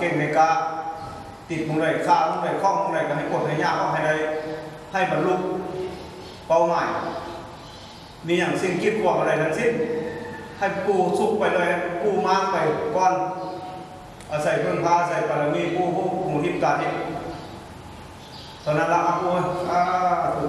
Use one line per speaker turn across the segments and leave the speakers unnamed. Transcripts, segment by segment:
ก่งในกาติดมุงใดข้ามุงใดข้องมุงใดก็ให้กดให้ยากก็ให้ได้ให้บรรลุเป้าหมายมีอย่างสิ่งคิดกว่าอะไรทั้งสิ้นให้ปูสุกไปเลยปูมากไปก้อนอาศัยเพิ่งพาอาศัยบารมีปูผู้หมู่ทิพย์การเนี่ยตอนนั้นละปูถูก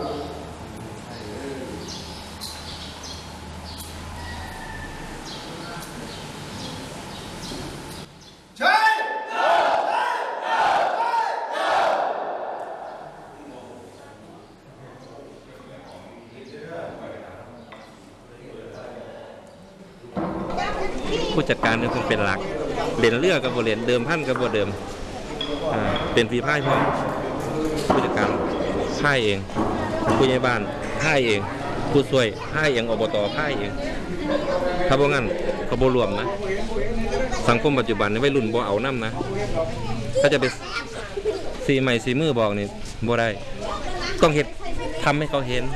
ผู้จัดการนี่คงเป็นหลักเด่นเลือกกับบเด่นเดิมพันกับบเดิมเป็นฝีพายพร้อมผู้จัดการพ่ายเองผู้ใหญ่บ้านพ่ายเองผู้ช่วยพ่ายเองอบตพ่ายเองถ้าบ่งั้นเขาบ่รวมนะสังคมปัจจุบันนี่วัยรุ่นบ่เอาน้ำนะถ้าจะไปสีใหม่สีมือบอกนี่บ่ได้ต้องเห็นทำให้เขาเห็น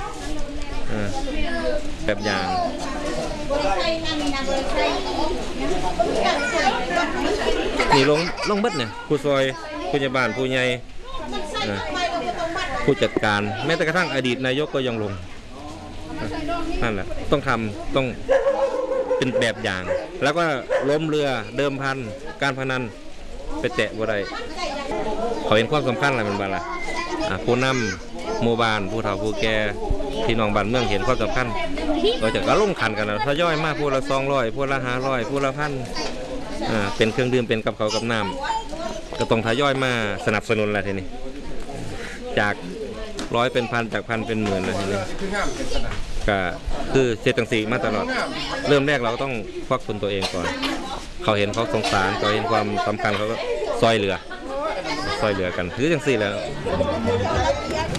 แบบอย่างนี่ลงเบิดเนี่ยผู้ซอยผู้ใหญ่บ้านผู้ใหญ่ผู้จัดการแม้แต่กระทั่งอดีตนายกก็ยังลงนั่นแหละต้องทำต้องเป็นแบบอย่างแล้วก็ล้มเรือเดิมพันการพนันไปแตะบ่ได้เขาเห็นความสำคัญอะไรมันบ้างล่ะผู้นำหมู่บ้านผู้เฒ่าผู้แก่พี่น้องบ้านเมืองเห็นความสำคัญเราจะก็ลงขันกันนะทยอยมากผู้ละ200ผู้ละ500ผู้ละ1,000เป็นเครื่องดื่มเป็นกับเขากับน้ำก็ต้องทยอยมาสนับสนุนอะไรทีนี้จาก100เป็นพันจากพันเป็นหมื่นอะไรทีนี้ก็คือเจตังสีมาตลอดเริ่มแรกเราก็ต้องควักทุนตัวเองก่อนเขาเห็นเขาสงสารเขาเห็นความสำคัญเขาก็ซอยเหลือกันคือจังสี่แล้ว